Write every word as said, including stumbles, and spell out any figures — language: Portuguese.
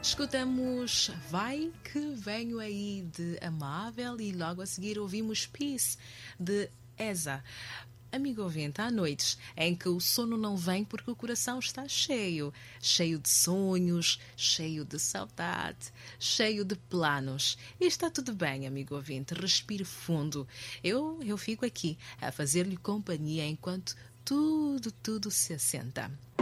Escutamos Vai Que Venho Aí de Amável e logo a seguir ouvimos Peace de Eza. Amigo ouvinte, há noites em que o sono não vem porque o coração está cheio, cheio de sonhos, cheio de saudade, cheio de planos. E está tudo bem, amigo ouvinte, respire fundo. Eu, eu fico aqui a fazer-lhe companhia enquanto tudo, tudo se assenta.